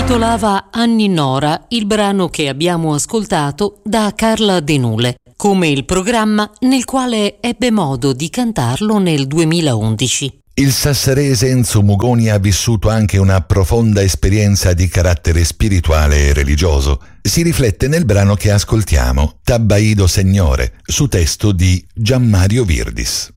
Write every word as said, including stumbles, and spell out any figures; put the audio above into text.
intitolava Anni Nora il brano che abbiamo ascoltato da Carla De Nule, come il programma nel quale ebbe modo di cantarlo nel duemilaundici. Il sassarese Enzo Mugoni ha vissuto anche una profonda esperienza di carattere spirituale e religioso. Si riflette nel brano che ascoltiamo, T'abbaido Signore, su testo di Gianmario Virdis.